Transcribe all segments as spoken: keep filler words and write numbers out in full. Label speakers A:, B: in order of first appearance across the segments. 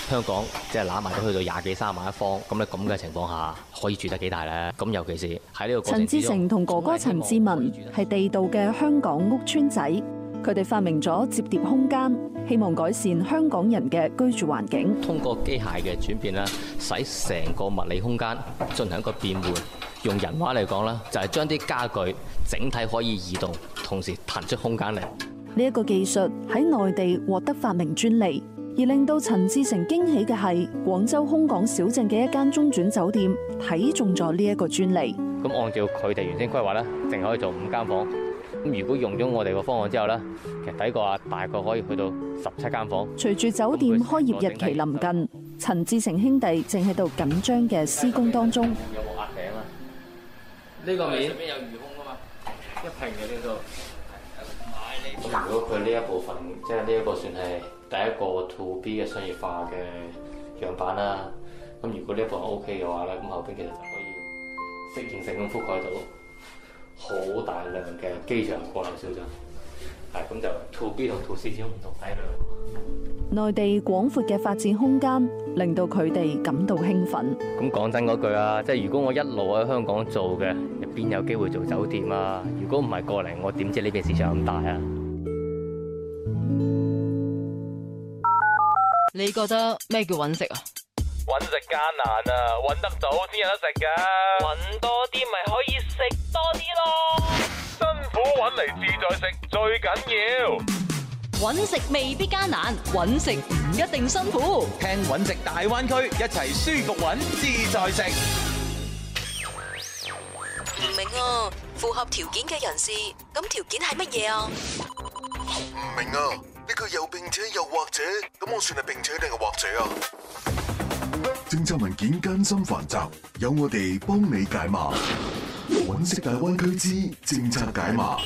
A: 香港即係攬埋都去到廿幾三萬一方，咁咧咁嘅情況下，可以住得幾大咧？咁尤其是喺呢個過程之中，
B: 陳志成同哥哥陳志文係地道嘅香港屋邨仔，佢哋發明咗摺疊空間，希望改善香港人嘅居住環境。
A: 通過機械嘅轉變啦，使成個物理空間進行一個變換。用人話嚟講啦，就係將啲家具整體可以移動，同時騰出空間嚟。
B: 呢一個技術喺內地獲得發明專利，而令到陳志成驚喜嘅係廣州空港小鎮嘅一間中轉酒店睇中咗呢一個專利。
A: 咁按照佢哋原先規劃咧，淨可以做五間房。咁如果用咗我哋個方案之後咧，其實睇過啊，大概可以去到十七間房。
B: 隨住酒店開業日期臨近，陳志成兄弟正喺度緊張嘅施工當中。
A: 有冇壓頂啊？呢個面上邊有魚空啊嘛，一平嘅呢度。咁如果佢呢一部分，即係呢一個算係第一個 to B 嘅商業化嘅樣板啦。咁如果呢一部分 OK 嘅話咧，咁後邊其實就可以適應性咁覆蓋到好大量嘅機場過嚟小鎮。係咁就 to B 同 to C 之中唔同體量。
B: 內地廣闊嘅發展空間令到佢哋感到興奮。
A: 咁講真嗰句啊，即係如果我一路喺香港做嘅，邊有機會做酒店啊？如果唔係過嚟，我點知呢邊市場咁大啊？
C: 你覺得咩叫揾食啊？
D: 揾食艱難啊，揾得到先有得食㗎。揾多啲咪可以食多啲咯。辛苦揾嚟自在食最緊要。
C: 揾食未必艱難，揾食唔一定辛苦。
E: 聽揾食大灣區，一齊舒服揾自在食。
F: 唔明啊，符合條件嘅人士，咁條件係乜嘢啊？
G: 唔明啊，呢個又並且又或者，咁我算係並且定係或者啊？政策文件艱辛繁雜，有我哋幫你解碼。揾食大灣區之政策解碼。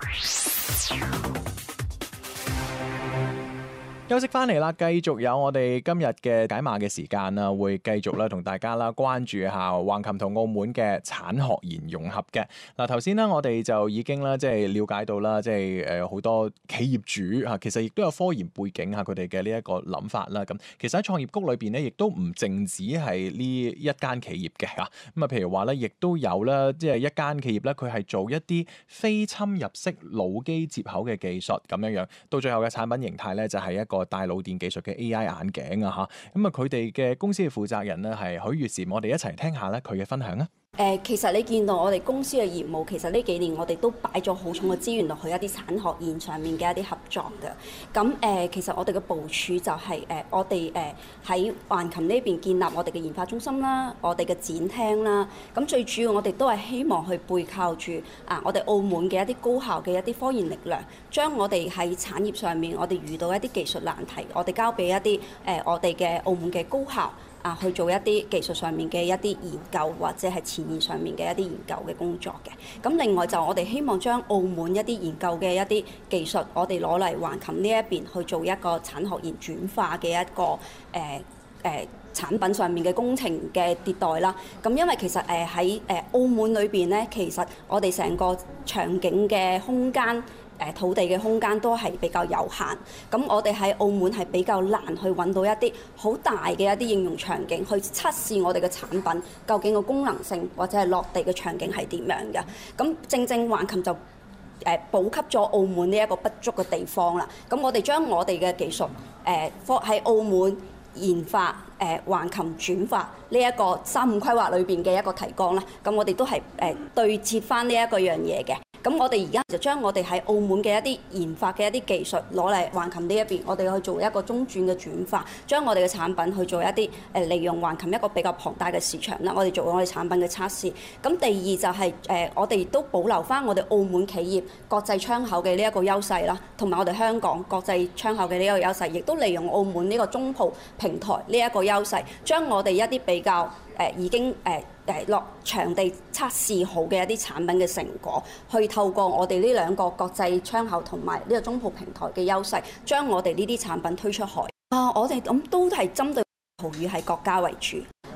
H: 休息翻嚟啦，繼續有我哋今日嘅解碼嘅時間啦，會繼續啦同大家啦關注下橫琴同澳門嘅產學研融合嘅。嗱，頭先呢，我哋就已經啦，即係了解到啦，即係誒好多企業主嚇，其實亦都有科研背景嚇，佢哋嘅呢一個諗法啦。咁其實喺創業谷裏邊呢，亦都唔淨止係呢一間企業嘅嚇。咁啊，譬如話咧，亦都有啦，即係一間企業咧，佢係做一啲非侵入式腦機接口嘅技術咁樣樣，到最後嘅產品形態咧就係一個個大腦電技術嘅 A I 眼鏡啊嚇，咁啊佢哋嘅公司嘅負責人呢係許月嬋，我哋一齊聽下咧佢嘅分享啊。
I: 誒，其實你見到我哋公司嘅業務，其實呢幾年我哋都擺咗好重嘅資源落去一啲產學研上面嘅一啲合作嘅。咁誒、呃，其實我哋嘅部署就係、是、誒、呃，我哋誒喺橫琴呢邊建立我哋嘅研發中心啦，我哋嘅展廳啦。咁最主要我哋都係希望去背靠住啊，我哋澳門嘅一啲高校嘅一啲科研力量，將我哋喺產業上面我哋遇到一啲技術難題，我哋交俾一啲誒、呃、我哋嘅澳門嘅高校。啊，去做一啲技術上面嘅一啲研究，或者係前沿上面嘅一啲研究嘅工作嘅。咁另外就我哋希望將澳門一啲研究嘅一啲技術，我哋攞嚟橫琴呢一邊去做一個產學研轉化嘅一個誒誒、呃呃、產品上面嘅工程嘅迭代啦。咁因為其實誒喺誒澳門裏邊咧，其實我哋成個場景嘅空間。誒土地嘅空間都係比較有限，咁我哋喺澳門係比較難去揾到一啲好大嘅一啲應用場景，去測試我哋嘅產品究竟個功能性或者係落地嘅場景係點樣嘅。咁正正橫琴就誒補給咗澳門呢一個不足嘅地方啦。咁我哋將我哋嘅技術誒放喺澳門研發誒橫琴轉化呢一個三五規劃裏邊嘅一個提綱啦。咁我哋都係誒對接翻呢一個樣嘢嘅。咁我哋而家就將我哋喺澳門嘅一啲研發嘅一啲技術攞嚟橫琴呢一邊，我哋去做一個中轉嘅轉化，將我哋嘅產品去做一啲誒利用橫琴一個比較龐大嘅市場啦。我哋做我哋產品嘅測試。咁第二就係、是、誒、呃，我哋亦都保留翻我哋澳門企業國際窗口嘅呢一個優勢啦，同埋我哋香港國際窗口嘅呢一個優勢，亦都利用澳門呢個中葡平台呢一個優勢，將我哋一啲比較誒、呃、已經誒。呃誒落場地測試好嘅一啲產品嘅成果，去透過我哋呢兩個國際窗口同埋呢個中葡平台嘅優勢，將我哋呢啲產品推出海。啊，我哋咁都係針對葡語系國家為主。誒、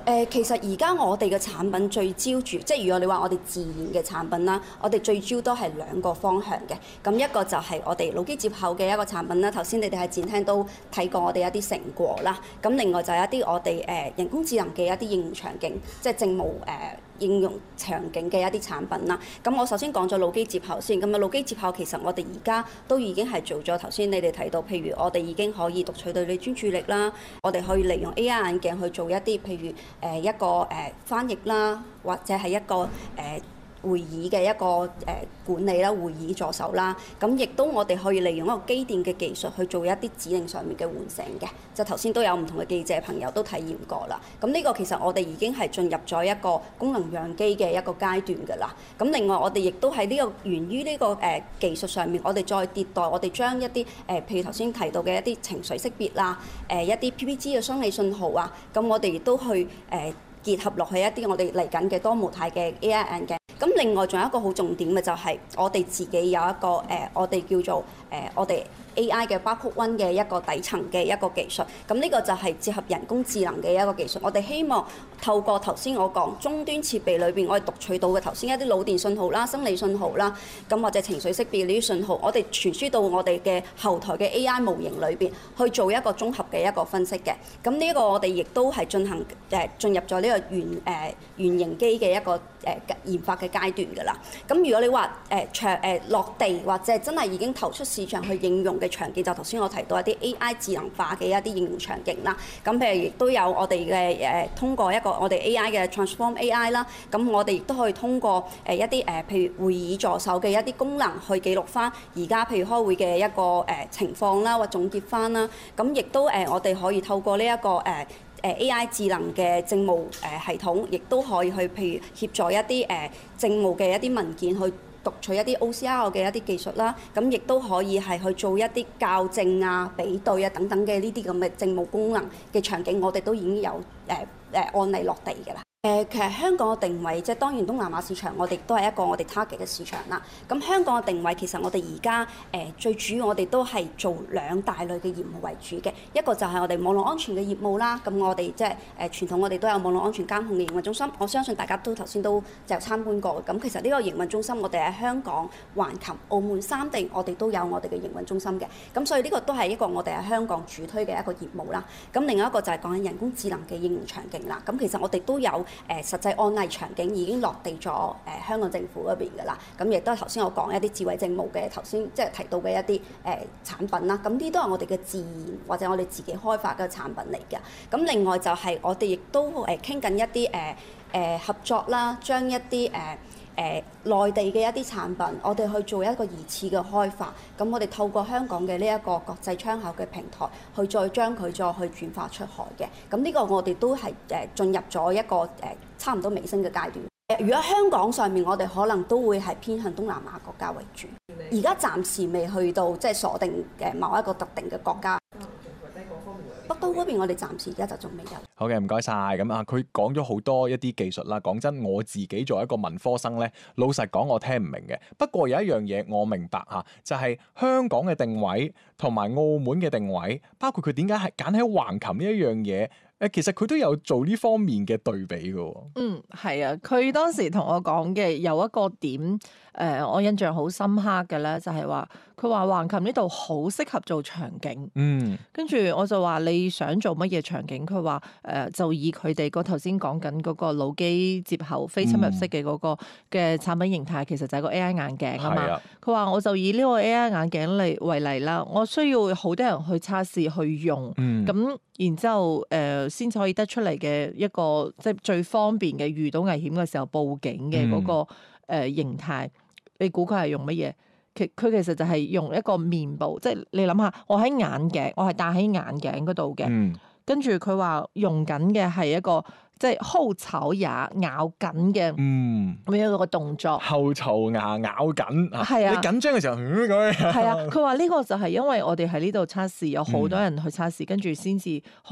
I: 誒，其實而家我哋嘅產品聚焦住，即係如果你話我哋自然嘅產品啦，我哋聚焦都係兩個方向嘅。咁一個就係我哋腦機接口嘅一個產品啦。頭先你哋喺展廳都睇過我哋一啲成果啦。咁另外就係一啲我哋誒人工智能嘅一啲應用場景，即係政務誒。呃應用場景嘅一啲產品啦，咁我首先講咗腦機接口先，咁啊腦機接口其實我哋而家都已經係做咗頭先你哋提到，譬如我哋已經可以讀取對你專注力啦，我哋可以利用 A I 眼鏡去做一啲譬如誒一個誒翻譯啦，或者係一個誒。呃會議嘅一個誒、呃、管理啦，會議助手啦，咁亦都我哋可以利用一個機電嘅技術去做一啲指令上面嘅喚醒嘅，就頭先都有唔同嘅記者朋友都體驗過啦。咁呢個其實我哋已經係進入咗一個功能樣機嘅一個階段㗎啦。咁另外我哋亦都喺呢個源於呢、這個誒、呃、技術上面，我哋再迭代，我哋將一啲誒、呃、譬如頭先提到嘅一啲情緒識別啦，誒、呃、一啲 P P G 嘅生理信號啊，咁我哋亦都去誒、呃、結合落去一啲我哋嚟緊嘅多模態嘅 A I 眼鏡。咁另外仲有一個好重點嘅就係我哋自己有一個誒、呃，我哋叫做誒、呃，我哋 A I 嘅 Barcode One 嘅一個底層嘅一個技術。咁呢個就係結合人工智能嘅一個技術。我哋希望透過頭先我講終端設備裏邊，我哋讀取到嘅頭先一啲腦電信號啦、生理信號啦，咁或者情緒識別呢啲信號，我哋傳輸到我哋嘅後台嘅 A I 模型裏邊去做一個綜合嘅一個分析嘅。咁呢一個我哋亦都係進行誒、呃、進入咗呢個原誒、呃、原型機嘅一個誒、呃、研發嘅階段㗎啦。咁如果你話誒長誒落地或者真係已經投出市場去應用嘅場景，就頭先我提到一啲 A I 智能化嘅一啲應用場景啦。咁譬如亦都有我哋嘅誒通過一個我哋 A I 嘅 Transform A I 啦。咁我哋亦都可以通過誒一啲誒譬如會議助手嘅一啲功能去記錄翻而家譬如開會嘅一個誒情況啦，或總結翻啦。咁亦都誒我哋可以透過呢一個誒誒 A I 智能嘅政務誒系統，亦都可以去譬如協助一啲誒政務嘅一啲文件去讀取一啲 O C R 嘅一啲技術啦。咁亦都可以係去做一啲校正啊、比對啊等等嘅呢啲咁嘅政務功能嘅場景，我哋都已經有誒誒案例落地㗎啦。誒其實香港嘅定位，即係當然東南亞市場，我哋都係一個我哋 target 嘅市場啦。咁香港嘅定位其實我哋而家誒最主要我哋都係做兩大類嘅業務為主嘅，一個就係我哋網絡安全嘅業務啦。咁我哋即係誒傳統我哋都有網絡安全監控嘅營運中心，我相信大家都頭先都就參觀過。咁其實呢個營運中心我哋喺香港、橫琴、澳門三地我哋都有我哋嘅營運中心嘅。咁所以呢個都係一個我哋喺香港主推嘅一個業務啦。咁另外一個就係講緊人工智能嘅應用場景啦。咁其實我哋都有誒、呃、實際案例場景已經落地咗誒、呃、香港政府嗰邊㗎啦。咁亦都係頭先我講一啲智慧政務嘅頭先即係提到嘅一啲誒、呃、產品啦。咁呢啲都係我哋嘅自然或者我哋自己開發嘅產品嚟嘅。咁另外就係我哋亦都誒傾緊一啲誒誒合作啦，將一啲誒誒內地嘅一啲產品，我哋去做一個疑似嘅開發。咁我哋透過香港嘅呢一個國際窗口嘅平台，去再將佢再去轉化出海嘅。咁呢個我哋都係誒進入咗一個誒差唔多尾聲嘅階段。誒，如果香港上面，我哋可能都會係偏向東南亞國家為主。而家暫時未去到即係鎖定誒某一個特定嘅國家。北都嗰邊我哋暫時而家就仲未有。
H: 好嘅，唔該晒。咁啊，佢講咗好多一啲技術啦。講真，我自己作為一個文科生咧，老實講我聽唔明嘅。不過有一樣嘢我明白嚇，就係香港嘅定位同埋澳門嘅定位，包括佢點解係揀喺橫琴呢一樣嘢。誒，其實佢都有做呢方面嘅對比嘅。
J: 嗯，係啊，佢當時同我講嘅有一個點，誒、呃，我印象好深刻嘅咧，就係話佢話橫琴呢度好適合做場景。嗯，跟住我就話你想做乜嘢場景？佢話誒，就以佢哋個頭先講緊嗰個腦機接口非侵入式嘅嗰個嘅產品形態，其實就係個 A I 眼鏡啊嘛。佢話我就以呢個 A I 眼鏡嚟為例啦，我需要好多人去測試去用，咁、嗯。然之後，誒先至可以得出嚟嘅一個即係最方便嘅遇到危險嘅時候報警嘅嗰、那個誒、嗯呃、形態。你估佢係用乜嘢？其佢其實就係用一個面部，即係你諗下，我喺眼鏡，我係戴喺眼鏡嗰度嘅。嗯、跟住佢話用緊嘅係一個即係後槽牙咬緊嘅，咁樣一個動作。後槽牙咬緊，係啊！你緊張嘅時候，嗯咁樣。係啊！佢話呢個就係因為我哋喺呢度測試，有好多人去測試，跟住先至去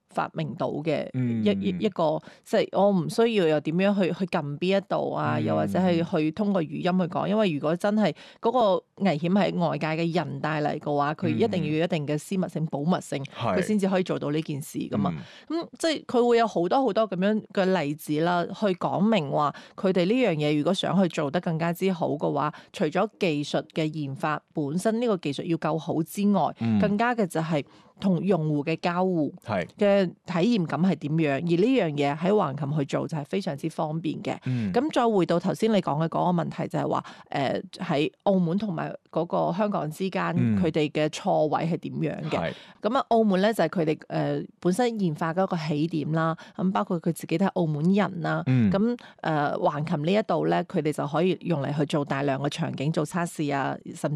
J: 發明到嘅一一一個，即係我唔需要又點樣去去撳邊一度啊，又或者係去通過語音去講，因為如果真係嗰個危險係外界嘅人帶嚟嘅話，佢一定要有一定嘅私密性、保密性，佢先至可以做到呢件事噶嘛。咁即係佢會有好多好多咁樣嘅例子啦，去講明話佢哋呢樣嘢如果想去做得更加之好嘅話，除咗技術嘅研發本身呢個技術要夠好之外，嗯、更加嘅就係同用戶嘅交互嘅體驗感係點樣，而呢樣嘢喺橫琴去做就係非常之方便嘅。咁、嗯、再回到頭先你講嘅嗰個問題就係話，誒喺澳門同埋嗰個香港之間，佢哋嘅錯位係點樣嘅？咁啊，澳門咧就係佢哋誒本身研發嗰個起點啦。咁包括佢自己都係澳門人啦。咁誒、嗯呃、橫琴呢一度咧，佢哋就可以用嚟去做大量嘅場景做測試啊，甚